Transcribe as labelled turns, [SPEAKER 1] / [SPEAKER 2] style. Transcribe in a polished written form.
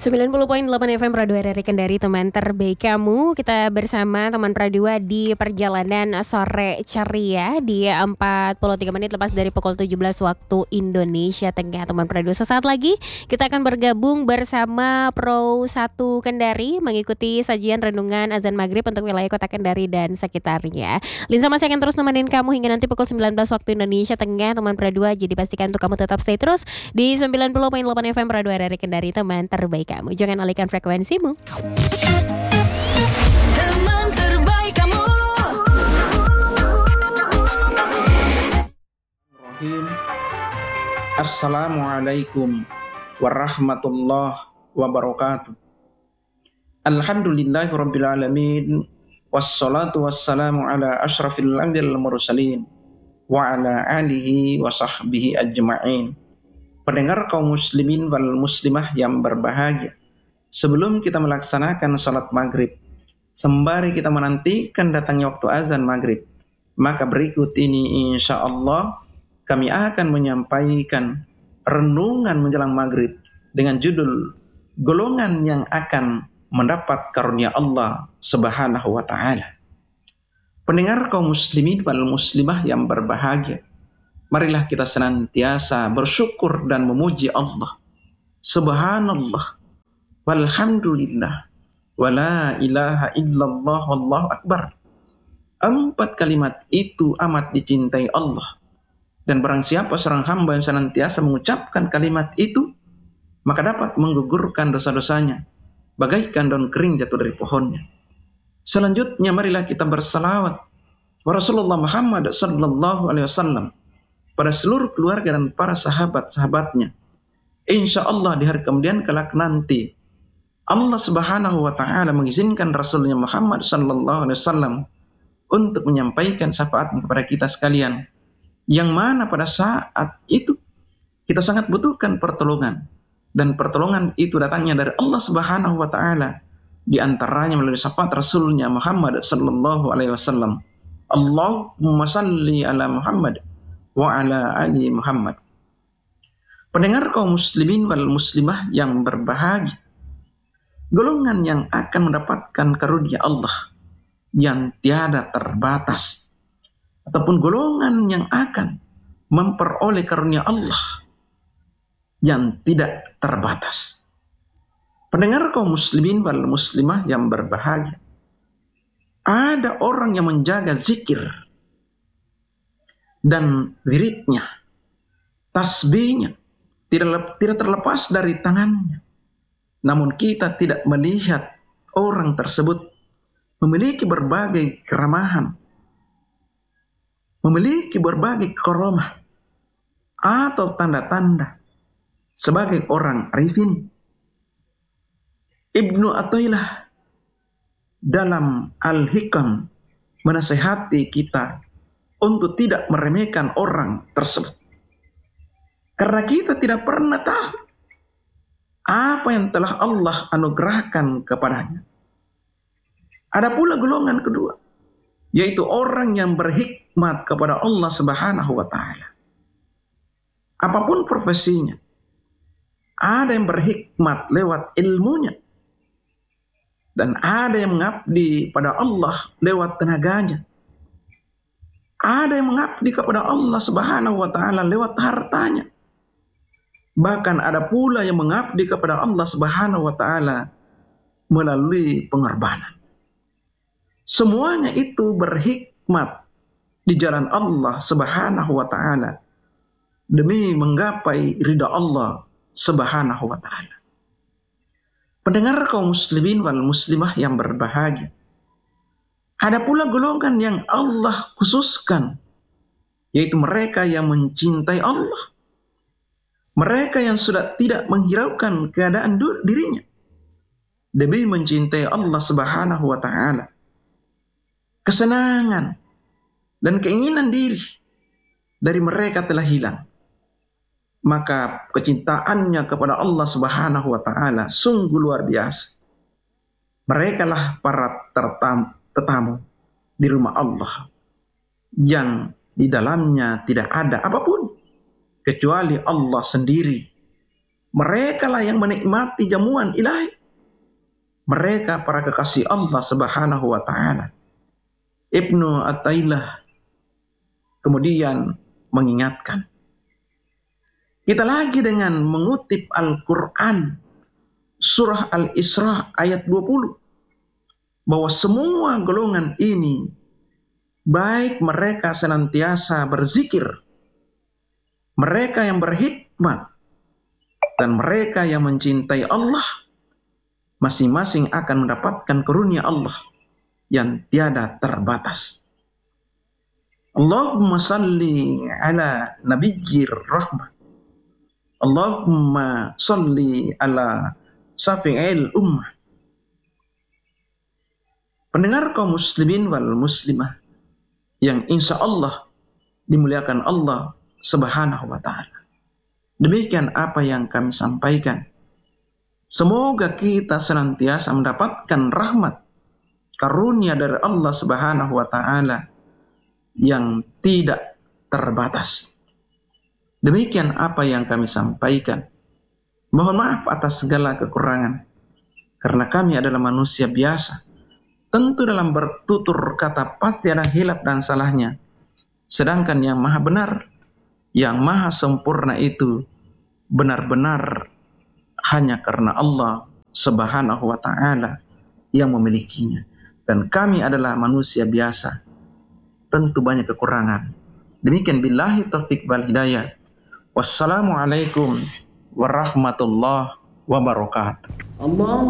[SPEAKER 1] 90,8 FM Radio RRI Kendari, teman terbaik kamu. Kita bersama teman Pradua di perjalanan sore ceria di 43 menit lepas dari pukul 17 waktu Indonesia Tengah. Teman Pradua, sesaat lagi kita akan bergabung bersama Pro 1 Kendari mengikuti sajian renungan azan maghrib untuk wilayah kota Kendari dan sekitarnya. Linsa masih akan terus nemenin kamu hingga nanti pukul 19 waktu Indonesia Tengah, teman Pradua. Jadi pastikan untuk kamu tetap stay terus di 90,8 FM Radio RRI Kendari, teman terbaik kamu. Jangan alihkan frekuensimu.
[SPEAKER 2] Teman terbaik kamu.
[SPEAKER 3] Assalamualaikum warahmatullahi wabarakatuh. Alhamdulillahirabbil alamin. Wassalatu wassalamu ala asyrafil anbiya'il mursalin wa ala alihi wa sahbihi ajma'in. Pendengar kaum muslimin wal muslimah yang berbahagia, sebelum kita melaksanakan salat maghrib, sembari kita menantikan datangnya waktu azan maghrib, maka berikut ini insya Allah kami akan menyampaikan renungan menjelang maghrib dengan judul golongan yang akan mendapat karunia Allah Subhanahu wa ta'ala. Pendengar kaum muslimin wal muslimah yang berbahagia, marilah kita senantiasa bersyukur dan memuji Allah. Subhanallah, walhamdulillah, wala ilaha illallah, wallahu akbar. 4 kalimat itu amat dicintai Allah. Dan barang siapa seorang hamba yang senantiasa mengucapkan kalimat itu, maka dapat menggugurkan dosa-dosanya, bagaikan daun kering jatuh dari pohonnya. Selanjutnya marilah kita bersalawat wa Rasulullah Muhammad sallallahu alaihi wasallam pada seluruh keluarga dan para sahabat-sahabatnya. Insya Allah di hari kemudian kelak nanti Allah Subhanahu wa ta'ala mengizinkan Rasulnya Muhammad sallallahu alaihi wasallam untuk menyampaikan syafaat kepada kita sekalian, yang mana pada saat itu kita sangat butuhkan pertolongan, dan pertolongan itu datangnya dari Allah Subhanahu wa ta'ala, di antaranya melalui syafaat Rasulnya Muhammad sallallahu alaihi wasallam. Allahumma salli ala Muhammad wa ala ali Muhammad. Pendengar kaum muslimin wal muslimah yang berbahagia, golongan yang akan mendapatkan karunia Allah yang tiada terbatas, ataupun golongan yang akan memperoleh karunia Allah yang tidak terbatas. Pendengar kaum muslimin wal muslimah yang berbahagia, ada orang yang menjaga zikir dan wiridnya, tasbihnya tidak terlepas dari tangannya. Namun kita tidak melihat orang tersebut memiliki berbagai keramahan, memiliki berbagai karomah atau tanda-tanda sebagai orang arifin. Ibnu Athaillah dalam Al-Hikam menasihati kita untuk tidak meremehkan orang tersebut, karena kita tidak pernah tahu apa yang telah Allah anugerahkan kepadanya. Ada pula golongan kedua, yaitu orang yang berhikmat kepada Allah Subhanahu wa ta'ala. Apapun profesinya, ada yang berhikmat lewat ilmunya, dan ada yang mengabdi pada Allah lewat tenaganya. Ada yang mengabdi kepada Allah Subhanahu wa ta'ala lewat hartanya. Bahkan ada pula yang mengabdi kepada Allah Subhanahu wa ta'ala melalui pengorbanan. Semuanya itu berhikmat di jalan Allah Subhanahu wa ta'ala demi menggapai ridha Allah Subhanahu wa ta'ala. Pendengar kaum muslimin wal muslimah yang berbahagia, ada pula golongan yang Allah khususkan, yaitu mereka yang mencintai Allah, mereka yang sudah tidak menghiraukan keadaan dirinya demi mencintai Allah Subhanahu wa ta'ala. Kesenangan dan keinginan diri dari mereka telah hilang, maka kecintaannya kepada Allah Subhanahu wa ta'ala sungguh luar biasa. Mereka lah para tetamu di rumah Allah yang di dalamnya tidak ada apapun kecuali Allah sendiri Mereka lah yang menikmati jamuan ilahi. Mereka para kekasih Allah Subhanahu wa ta'ala. Ibnu Athaillah kemudian mengingatkan kita lagi dengan mengutip Al-Quran surah Al-Isra ayat 20 bahwa semua golongan ini baik mereka senantiasa berzikir, mereka yang berhikmat, dan mereka yang mencintai Allah, masing-masing akan mendapatkan karunia Allah yang tiada terbatas. Allahumma salli ala nabiyyir rahmah. Allahumma salli ala syafi'il ummah. Pendengar kaum muslimin wal muslimah yang insya Allah dimuliakan Allah Subhanahu wa ta'ala. Demikian apa yang kami sampaikan. Semoga kita senantiasa mendapatkan rahmat karunia dari Allah Subhanahu wa ta'ala yang tidak terbatas. Demikian apa yang kami sampaikan. Mohon maaf atas segala kekurangan, karena kami adalah manusia biasa. Tentu dalam bertutur kata pasti ada hilaf dan salahnya. Sedangkan yang maha benar, yang maha sempurna itu benar-benar hanya karena Allah Subhanahu wa ta'ala yang memilikinya. Dan kami adalah manusia biasa, tentu banyak kekurangan. Demikian billahi taufiq wal hidayah. Wassalamualaikum warahmatullahi wabarakatuh.